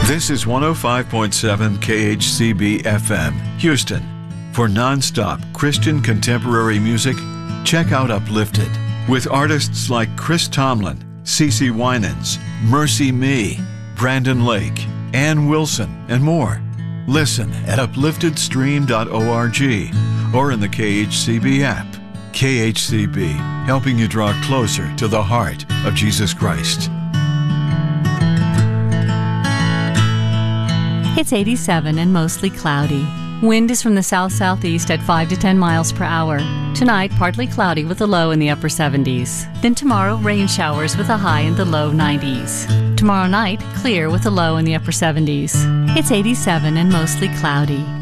This is 105.7 KHCB FM, Houston. For non-stop Christian contemporary music, check out Uplifted with artists like Chris Tomlin, CeCe Winans, Mercy Me, Brandon Lake, Ann Wilson, and more. Listen at upliftedstream.org or in the KHCB app. KHCB, helping you draw closer to the heart of Jesus Christ. It's 87 and mostly cloudy. Wind is from the south-southeast at 5 to 10 miles per hour. Tonight, partly cloudy with a low in the upper 70s. Then tomorrow, rain showers with a high in the low 90s. Tomorrow night, clear with a low in the upper 70s. It's 87 and mostly cloudy.